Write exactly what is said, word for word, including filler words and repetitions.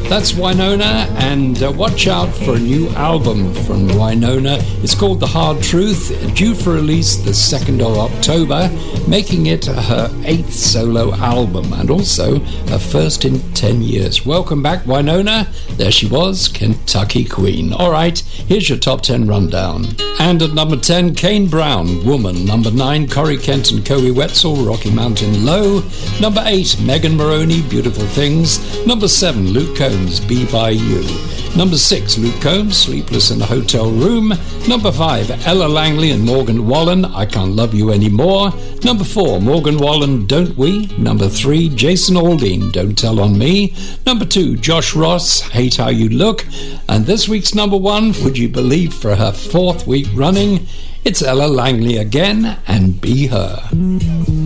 That's Wynonna, and uh, watch out for a new album from Wynonna. It's called The Hard Truth, due for release the second of October, making it her eighth solo album and also her first in ten years. Welcome back, Wynonna. There she was, Kentucky Queen. All right, here's your top ten rundown. And at number ten, Kane Brown, Woman. Number nine, Corey Kent and Coe Wetzel, Rocky Mountain Low. Number eight, Megan Moroney, Beautiful Things. Number seven, Luke Combs, Be By You. Number six, Luke Combs, Sleepless in a Hotel Room. Number five, Ella Langley and Morgan Wallen, I Can't Love You Anymore. Number four, Morgan Wallen, Don't We? Number three, Jason Aldean, Don't Tell on Me. Number two, Josh Ross, Hate How You Look. And this week's number one, would you believe, for her fourth week running, it's Ella Langley again, and Be Her.